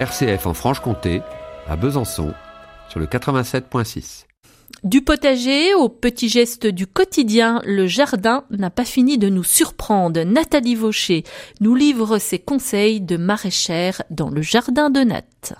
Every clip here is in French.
RCF en Franche-Comté, à Besançon, sur le 87.6. Du potager aux petits gestes du quotidien, le jardin n'a pas fini de nous surprendre. Nathalie Vaucher nous livre ses conseils de maraîchère dans le jardin de Nat.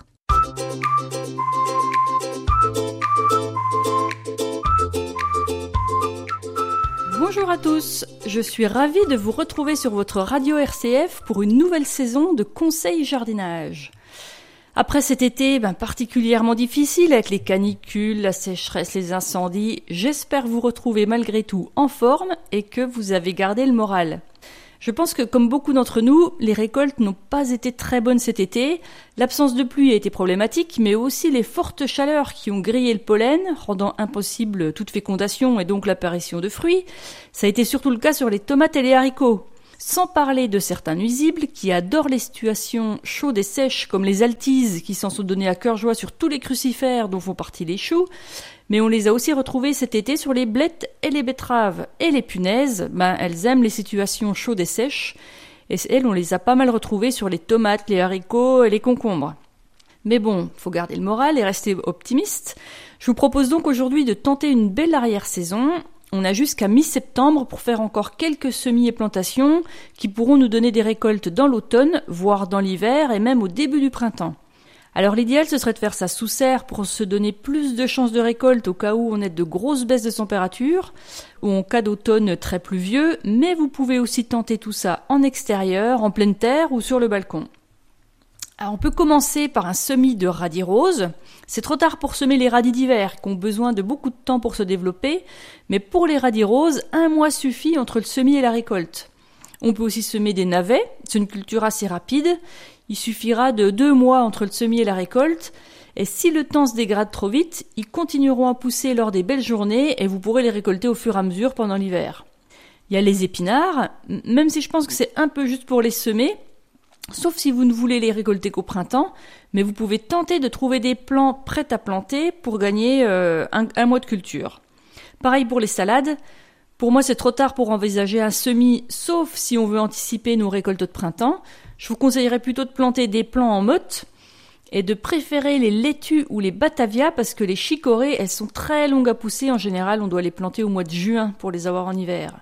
Bonjour à tous, je suis ravie de vous retrouver sur votre radio RCF pour une nouvelle saison de conseils jardinage. Après cet été particulièrement difficile avec les canicules, la sécheresse, les incendies, j'espère vous retrouver malgré tout en forme et que vous avez gardé le moral. Je pense que comme beaucoup d'entre nous, les récoltes n'ont pas été très bonnes cet été. L'absence de pluie a été problématique, mais aussi les fortes chaleurs qui ont grillé le pollen, rendant impossible toute fécondation et donc l'apparition de fruits. Ça a été surtout le cas sur les tomates et les haricots. Sans parler de certains nuisibles qui adorent les situations chaudes et sèches comme les altises qui s'en sont données à cœur joie sur tous les crucifères dont font partie les choux, mais on les a aussi retrouvés cet été sur les blettes et les betteraves. Et les punaises, elles aiment les situations chaudes et sèches, et elles on les a pas mal retrouvées sur les tomates, les haricots et les concombres. Mais bon, faut garder le moral et rester optimiste. Je vous propose donc aujourd'hui de tenter une belle arrière-saison. On a jusqu'à mi-septembre pour faire encore quelques semis et plantations qui pourront nous donner des récoltes dans l'automne, voire dans l'hiver et même au début du printemps. Alors l'idéal ce serait de faire ça sous serre pour se donner plus de chances de récolte au cas où on ait de grosses baisses de température ou en cas d'automne très pluvieux, mais vous pouvez aussi tenter tout ça en extérieur, en pleine terre ou sur le balcon. Alors on peut commencer par un semis de radis roses. C'est trop tard pour semer les radis d'hiver qui ont besoin de beaucoup de temps pour se développer, mais pour les radis roses, 1 mois suffit entre le semis et la récolte. On peut aussi semer des navets, c'est une culture assez rapide. Il suffira de 2 mois entre le semis et la récolte, et si le temps se dégrade trop vite, ils continueront à pousser lors des belles journées et vous pourrez les récolter au fur et à mesure pendant l'hiver. Il y a les épinards, même si je pense que c'est un peu juste pour les semer, sauf si vous ne voulez les récolter qu'au printemps, mais vous pouvez tenter de trouver des plants prêts à planter pour gagner un mois de culture. Pareil pour les salades. Pour moi, c'est trop tard pour envisager un semis, sauf si on veut anticiper nos récoltes de printemps. Je vous conseillerais plutôt de planter des plants en motte et de préférer les laitues ou les batavias parce que les chicorées, elles sont très longues à pousser. En général, on doit les planter au mois de juin pour les avoir en hiver.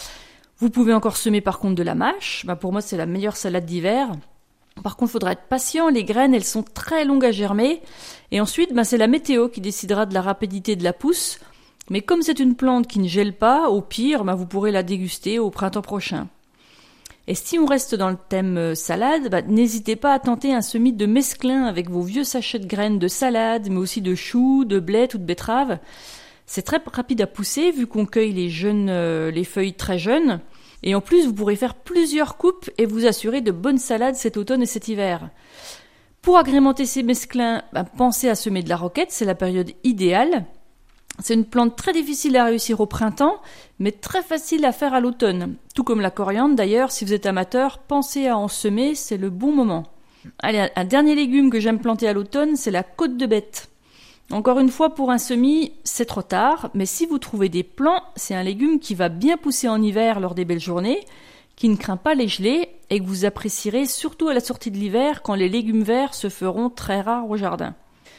Vous pouvez encore semer par contre de la mâche. Pour moi, c'est la meilleure salade d'hiver. Par contre, il faudra être patient. Les graines, elles sont très longues à germer. Et ensuite, c'est la météo qui décidera de la rapidité de la pousse. Mais comme c'est une plante qui ne gèle pas, au pire, vous pourrez la déguster au printemps prochain. Et si on reste dans le thème salade, n'hésitez pas à tenter un semis de mesclun avec vos vieux sachets de graines de salade, mais aussi de choux, de blettes ou de betteraves. C'est très rapide à pousser vu qu'on cueille les feuilles très jeunes. Et en plus, vous pourrez faire plusieurs coupes et vous assurer de bonnes salades cet automne et cet hiver. Pour agrémenter ces mesclins, pensez à semer de la roquette, c'est la période idéale. C'est une plante très difficile à réussir au printemps, mais très facile à faire à l'automne. Tout comme la coriandre d'ailleurs, si vous êtes amateur, pensez à en semer, c'est le bon moment. Allez, un dernier légume que j'aime planter à l'automne, c'est la côte de bête. Encore une fois, pour un semis, c'est trop tard, mais si vous trouvez des plants, c'est un légume qui va bien pousser en hiver lors des belles journées, qui ne craint pas les gelées et que vous apprécierez surtout à la sortie de l'hiver quand les légumes verts se feront très rares au jardin.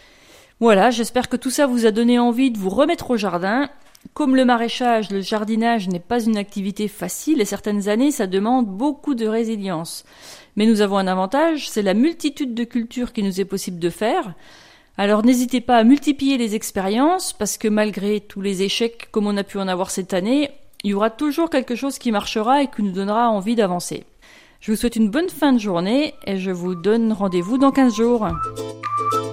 Voilà, j'espère que tout ça vous a donné envie de vous remettre au jardin. Comme le maraîchage, le jardinage n'est pas une activité facile et certaines années, ça demande beaucoup de résilience. Mais nous avons un avantage, c'est la multitude de cultures qu'il nous est possible de faire. Alors n'hésitez pas à multiplier les expériences parce que malgré tous les échecs comme on a pu en avoir cette année, il y aura toujours quelque chose qui marchera et qui nous donnera envie d'avancer. Je vous souhaite une bonne fin de journée et je vous donne rendez-vous dans 15 jours.